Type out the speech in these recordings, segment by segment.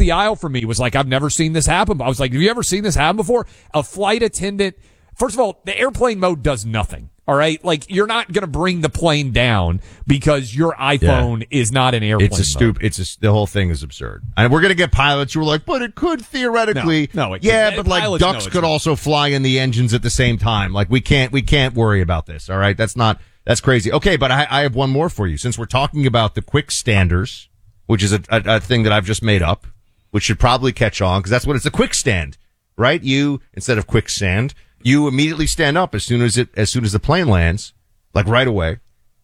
the aisle from me was like, I've never seen this happen. I was like, have you ever seen this happen before? A flight attendant, first of all, the airplane mode does nothing. All right, like you're not going to bring the plane down because your iPhone is not an airplane. The whole thing is absurd. And we're going to get pilots who are like, but it could theoretically. No, it yeah, could. but like ducks could also fly in the engines at the same time. Like we can't worry about this. All right, that's crazy. Okay, but I have one more for you. Since we're talking about the quick standers, which is a thing that I've just made up, which should probably catch on because that's what it's a quick stand, right? You instead of quicksand. You immediately stand up as soon as the plane lands, like right away.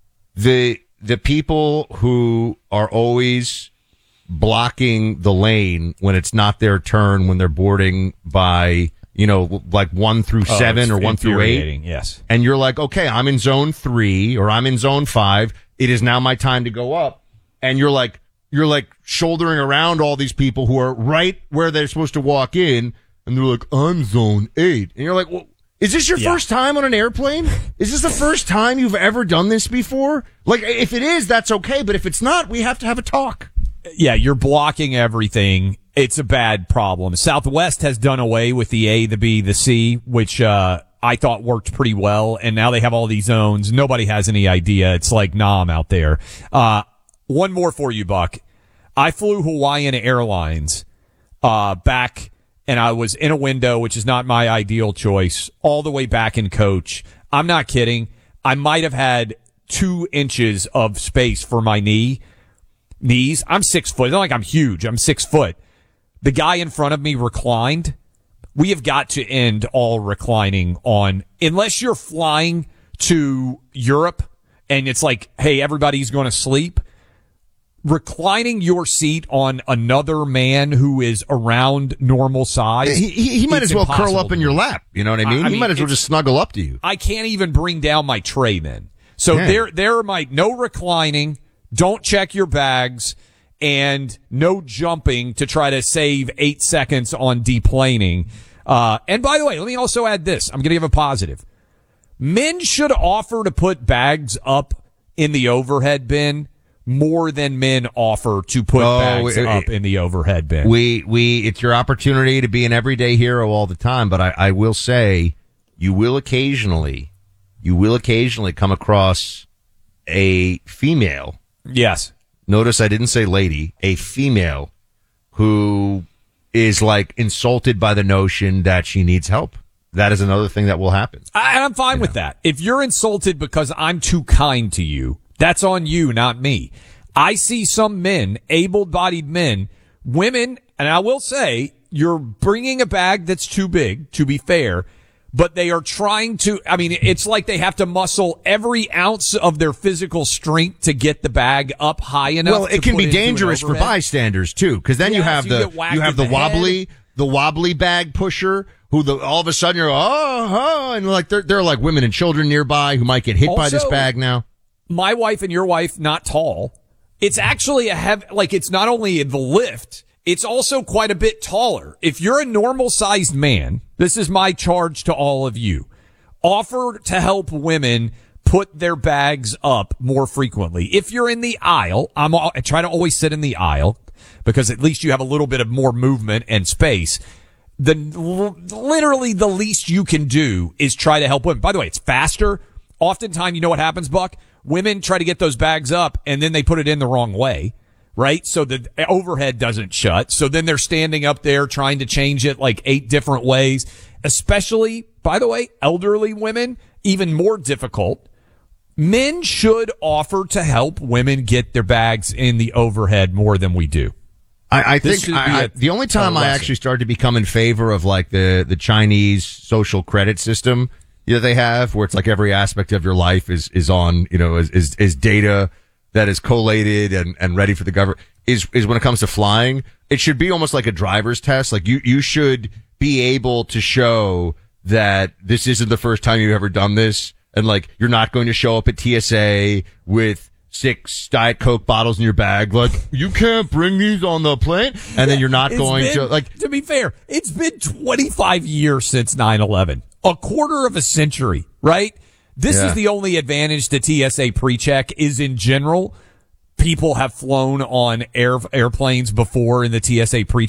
The people who are always blocking the lane when it's not their turn, when they're boarding by, like 1 through 7 or 1 through 8. Yes. And you're like, okay, I'm in zone 3 or I'm in zone 5. It is now my time to go up. And you're like shouldering around all these people who are right where they're supposed to walk in. And they're like, I'm zone 8. And you're like, well, is this your first time on an airplane? Is this the first time you've ever done this before? Like, if it is, that's okay. But if it's not, we have to have a talk. Yeah, you're blocking everything. It's a bad problem. Southwest has done away with the A, the B, the C, which I thought worked pretty well. And now they have all these zones. Nobody has any idea. It's like Nam out there. One more for you, Buck. I flew Hawaiian Airlines back. And I was in a window, which is not my ideal choice, all the way back in coach. I'm not kidding. I might have had 2 inches of space for my knees. I'm 6 foot. It's not like I'm huge. I'm 6 foot. The guy in front of me reclined. We have got to end all reclining unless you're flying to Europe and it's like, hey, everybody's going to sleep. Reclining your seat on another man who is around normal size. He might as well curl up in your lap. You know what I mean? He might as well just snuggle up to you. I can't even bring down my tray then. So there might no reclining. Don't check your bags and no jumping to try to save 8 seconds on deplaning. And by the way, let me also add this. I'm going to give a positive. Men should offer to put bags up in the overhead bin more than men offer to put bags up in the overhead bin. It's your opportunity to be an everyday hero all the time, but I will say you will occasionally come across a female. Yes. Notice I didn't say lady, a female who is like insulted by the notion that she needs help. That is another thing that will happen. I'm fine with that. If you're insulted because I'm too kind to you, that's on you, not me. I see some men, able-bodied men, women, and I will say, you're bringing a bag that's too big, to be fair, but they are trying to, it's like they have to muscle every ounce of their physical strength to get the bag up high enough. Well, it can be dangerous for bystanders, too, because then you have the wobbly bag pusher who all of a sudden you're, and like there are like women and children nearby who might get hit by this bag now. My wife and your wife, not tall. It's actually it's not only the lift, it's also quite a bit taller. If you're a normal sized man, this is my charge to all of you. Offer to help women put their bags up more frequently. If you're in the aisle, I try to always sit in the aisle because at least you have a little bit of more movement and space. Literally the least you can do is try to help women. By the way, it's faster. Oftentimes, you know what happens, Buck? Women try to get those bags up and then they put it in the wrong way, right? So the overhead doesn't shut. So then they're standing up there trying to change it like 8 different ways, especially, by the way, elderly women, even more difficult. Men should offer to help women get their bags in the overhead more than we do. I think the only time I actually started to become in favor of like the Chinese social credit system they have, where it's like every aspect of your life is on, is data that is collated and ready for the government, is when it comes to flying. It should be almost like a driver's test. Like you should be able to show that this isn't the first time you've ever done this. And like, you're not going to show up at TSA with 6 Diet Coke bottles in your bag. Like, you can't bring these on the plane. And then you're not to be fair, it's been 25 years since 9/11. A quarter of a century, right? This is the only advantage to TSA PreCheck is in general. People have flown on airplanes before in the TSA PreCheck.